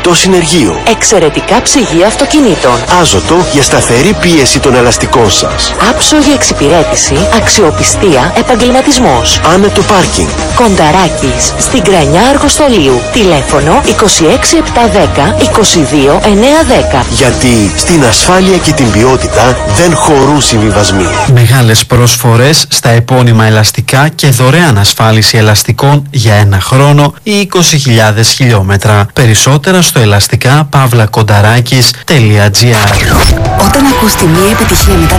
κινητό συνεργείο. Εξαιρετικά ψυγεία αυτοκινήτων. Άζωτο για σταθερή πίεση των ελαστικών σας. Άψογη εξυπηρέτηση, αξιοπιστία, επαγγελματισμός. Άνετο πάρκινγκ. Κονταράκης, στην Κρανιά Αργοστολίου. Τηλέφωνο 26710 22910. Γιατί στην ασφάλεια και την ποιότητα δεν χωρούν συμβιβασμοί. Μεγάλες προσφορές στα επώνυμα ελαστικά και δωρεάν ασφάλιση ελαστικών για 1 χρόνο ή 20.000 χιλιόμετρα. Περισσότερα στο ελαστικά pavlakondaraki's.gr. Όταν ακούς τη μία επιτυχία μετά